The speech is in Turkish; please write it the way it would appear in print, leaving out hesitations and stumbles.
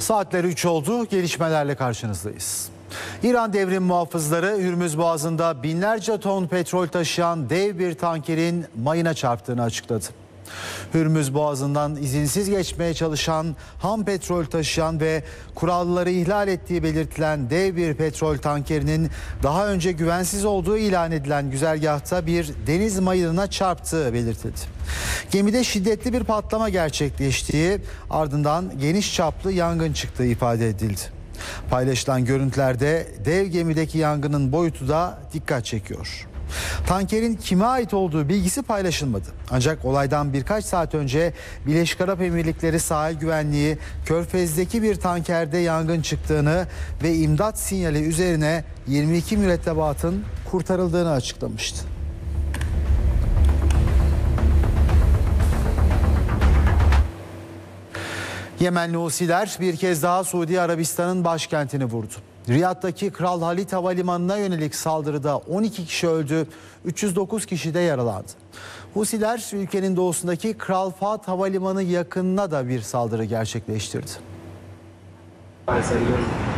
Saatler 3 oldu. Gelişmelerle karşınızdayız. İran Devrim Muhafızları Hürmüz Boğazı'nda binlerce ton petrol taşıyan dev bir tankerin mayına çarptığını açıkladı. Hürmüz Boğazı'ndan izinsiz geçmeye çalışan, ham petrol taşıyan ve kuralları ihlal ettiği belirtilen dev bir petrol tankerinin daha önce güvensiz olduğu ilan edilen güzergahta bir deniz mayınına çarptığı belirtildi. Gemide şiddetli bir patlama gerçekleştiği, ardından geniş çaplı yangın çıktığı ifade edildi. Paylaşılan görüntülerde dev gemideki yangının boyutu da dikkat çekiyor. Tankerin kime ait olduğu bilgisi paylaşılmadı. Ancak olaydan birkaç saat önce Birleşik Arap Emirlikleri Sahil Güvenliği Körfez'deki bir tankerde yangın çıktığını ve imdat sinyali üzerine 22 mürettebatın kurtarıldığını açıklamıştı. Yemenli Husiler bir kez daha Suudi Arabistan'ın başkentini vurdu. Riyad'daki Kral Halid Havalimanı'na yönelik saldırıda 12 kişi öldü, 309 kişi de yaralandı. Husiler ülkenin doğusundaki Kral Fahd Havalimanı yakınına da bir saldırı gerçekleştirdi.